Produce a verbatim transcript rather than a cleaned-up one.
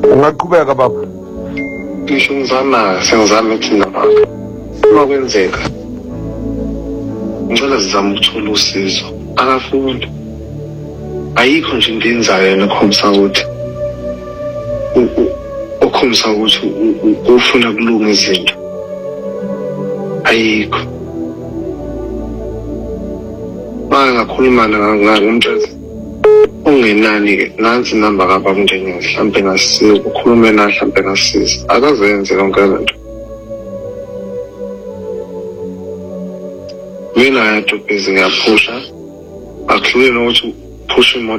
Ungaqhubeka baba. Ngisho ngizama sengizama ekuthina baba. Uma kwenzeka ngicela sizame ukuthola usizo. Akafundi. Ayikho nje into enzayo yena khombisa ukuthi ukhombisa ukuthi ufuna kulunga izinto. Ayikho. Manje ngakhuluma ngomntwana ungenani nansi inamba kababa umndeni mhlambe ngasiza ukukhuluma naye mhlambe ngasiza akazenze konke lento. Mina yedwa bhizi ngiyaphusha. Akuhlule nokuthi phusha imoto